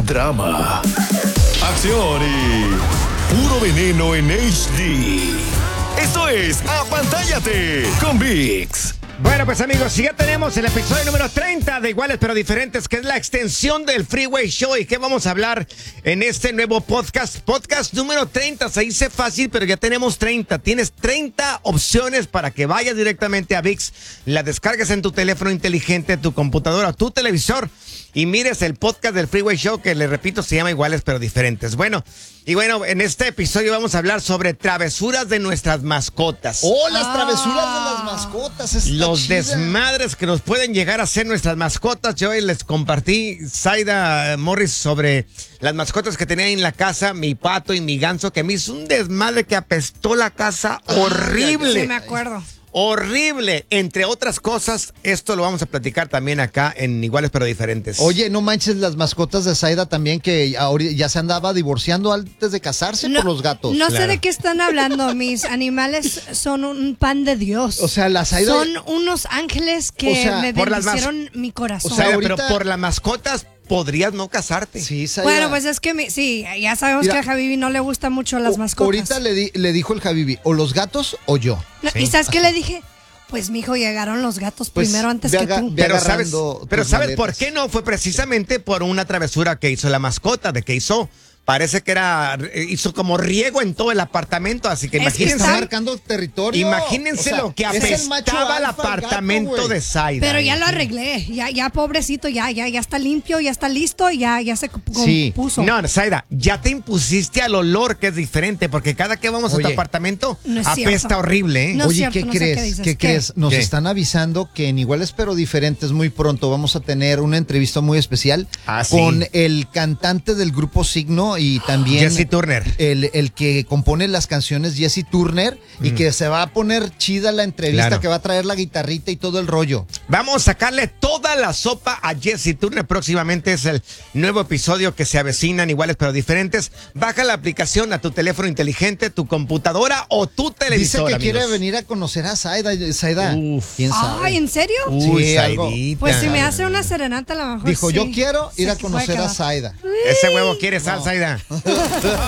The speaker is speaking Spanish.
drama, acción y puro veneno en HD. Esto es Apantállate con VIX. Bueno, pues amigos, ya tenemos el episodio número 30 de Iguales pero Diferentes, que es la extensión del Freeway Show. ¿Y qué vamos a hablar en este nuevo podcast? Podcast número 30, se dice fácil, pero ya tenemos 30. Tienes 30 opciones para que vayas directamente a VIX, la descargues en tu teléfono inteligente, tu computadora, tu televisor y mires el podcast del Freeway Show, que le repito, se llama Iguales pero Diferentes. Bueno, en este episodio vamos a hablar sobre travesuras de nuestras mascotas. ¡Oh, las travesuras de las mascotas! Los desmadres que nos pueden llegar a hacer nuestras mascotas. Yo hoy les compartí, Zaida Morris, sobre las mascotas que tenía en la casa, mi pato y mi ganso, que me hizo un desmadre que apestó la casa horrible. Sí, me acuerdo. Horrible, entre otras cosas. Esto lo vamos a platicar también acá en Iguales pero Diferentes. Oye, no manches, las mascotas de Zaida también, que ya se andaba divorciando antes de casarse por los gatos. No sé de qué están hablando. Mis animales son un pan de Dios. O sea, la Zaida... Son unos ángeles que me bendicieron mi corazón. O sea, ahorita... pero por las mascotas podrías no casarte. Sí, Zaida. Bueno, pues es que sí, ya sabemos que a Javibi no le gustan mucho las mascotas. Ahorita le dijo el Javibi, o los gatos o yo. No, Sí. ¿Y sabes qué le dije? Pues mijo, llegaron los gatos primero antes que tú. Pero ¿sabes por qué no? Fue precisamente por una travesura que hizo la mascota, de que parece que hizo como riego en todo el apartamento, así que imagínense. Está marcando territorio. Imagínense lo que apestaba el apartamento de Zaida. Pero ya lo arreglé, ya pobrecito, ya está limpio, ya está listo, ya se compuso. No, Zaida, ya te impusiste al olor, que es diferente, porque cada que vamos a tu apartamento no es apesta cierto. horrible, ¿eh? No es Oye, cierto, ¿qué no sé crees? qué dices. ¿Qué crees? Nos ¿Qué? están avisando que en Iguales pero Diferentes muy pronto vamos a tener una entrevista muy especial con el cantante del grupo Signo y también Jesse Turner, el que compone las canciones, Jesse Turner, y que se va a poner chida la entrevista, que va a traer la guitarrita y todo el rollo. Vamos a sacarle toda la sopa a Jesse Turner. Próximamente es el nuevo episodio que se avecinan, Iguales pero Diferentes. Baja la aplicación a tu teléfono inteligente, tu computadora o tu televisor. Dice que amigos. quiere venir a conocer a Zaida. ¿Quién sabe? Ay, ¿en serio? Uy, Sí, algo. Zaidita. Pues si me hace una serenata a lo mejor Dijo, sí. yo quiero ir a Sí, puede conocer a quedar. Zaida. Ese huevo quiere sal, Zaida.